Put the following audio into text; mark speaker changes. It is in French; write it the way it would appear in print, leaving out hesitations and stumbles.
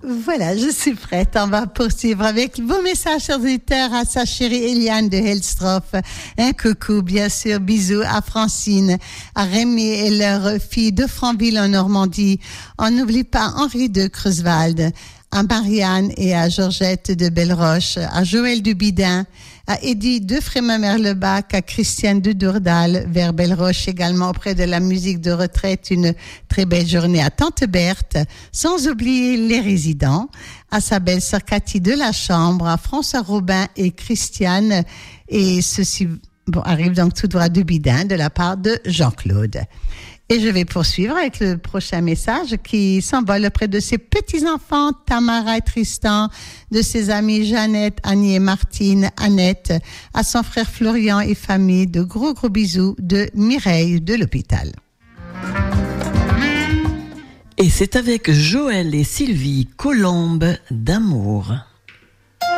Speaker 1: Voilà, je suis prête. On va poursuivre avec vos messages, chers auditeurs, à sa chérie Eliane de Helstroff. Un coucou, bien sûr, bisous à Francine, à Rémi et leur fille de Franville en Normandie. On n'oublie pas Henri de Creuswald, à Marianne et à Georgette de Belleroche, à Joël du Bidin, à Eddie de Frémin-Merlebac, à Christiane de Dourdal, vers Belleroche également, auprès de la musique de retraite. Une très belle journée à Tante Berthe, sans oublier les résidents, à sa belle-sœur Cathy de la Chambre, à François Robin et Christiane. Et ceci arrive donc tout droit du Bidin de la part de Jean-Claude. Et je vais poursuivre avec le prochain message qui s'envole auprès de ses petits-enfants, Tamara et Tristan, de ses amis Jeannette, Annie et Martine, Annette, à son frère Florian et famille. De gros bisous de Mireille de l'hôpital.
Speaker 2: Et c'est avec Joël et Sylvie Colombe d'amour.